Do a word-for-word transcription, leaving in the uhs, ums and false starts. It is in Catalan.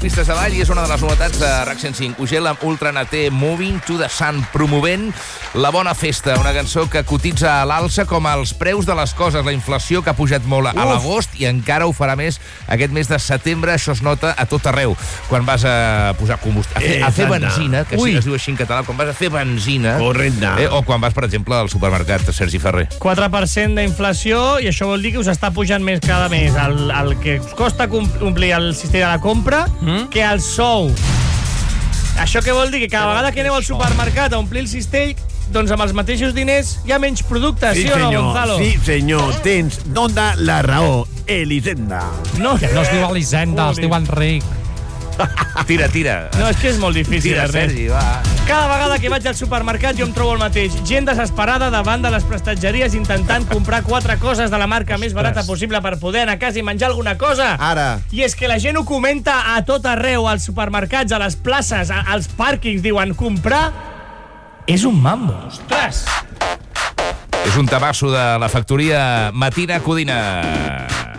pistes de ball i és una de les novetats de RAC cent cinc. Ugel amb Ultra N T Moving to the Sun, promovent la bona festa, una cançó que cotitza a l'alça com els preus de les coses, la inflació que ha pujat molt a l'agost i encara ho farà més aquest mes de setembre. Això es nota a tot arreu. Quan vas a posar combustible, a fer, a fer benzina, que sí, es diu així en català, quan vas a fer benzina, eh, o quan vas, per exemple, al supermercat, Sergi Ferrer. quatre per cent d'inflació, i això vol dir que us està pujant més cada mes el, el que us costa omplir el cistell de la compra mm? que el sou. Això què vol dir? Que cada vegada que aneu al supermercat a omplir el cistell, doncs amb els mateixos diners hi ha menys productes, sí, sí o no, senyor, Gonzalo? Sí, senyor, tens tota la raó, Elisenda. No, que no es diu Elisenda, es diu Enric. Tira, tira. No, és que és molt difícil. Tira, Sergi, va. Cada vegada que vaig al supermercat jo em trobo el mateix. Gent desesperada davant de les prestatgeries intentant comprar quatre coses de la marca més barata possible per poder anar a casa i menjar alguna cosa. Ara. I és que la gent ho comenta a tot arreu, als supermercats, a les places, als pàrquings. Diuen, comprar és un mambo. Ostres! És un tabasso de la factoria Matina Codina.